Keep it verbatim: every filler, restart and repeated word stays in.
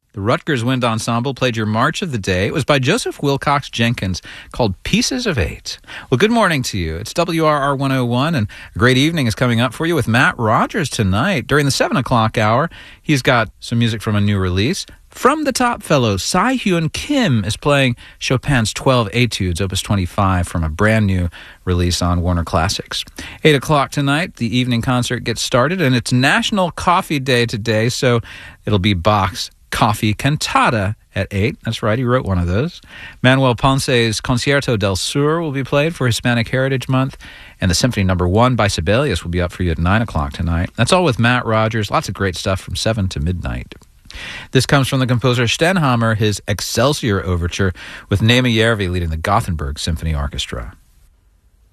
The Rutgers Wind Ensemble played your March of the Day. It was by Joseph Wilcox Jenkins, called Pieces of Eight. Well, good morning to you. It's W R R one oh one, and a great evening is coming up for you with Matt Rogers tonight. During the seven o'clock hour, he's got some music from a new release. From the Top Fellows, Sai Hyun Kim is playing Chopin's twelve Etudes, Opus twenty-five, from a brand new release on Warner Classics. eight o'clock tonight, the evening concert gets started, and it's National Coffee Day today, so it'll be Bach's Coffee Cantata at eight. That's right, he wrote one of those. Manuel Ponce's Concierto del Sur will be played for Hispanic Heritage Month, and the Symphony Number One by Sibelius will be up for you at nine o'clock tonight. That's all with Matt Rogers. Lots of great stuff from seven to midnight. This comes from the composer Stenhammar, his Excelsior Overture, with Naima Järvi leading the Gothenburg Symphony Orchestra.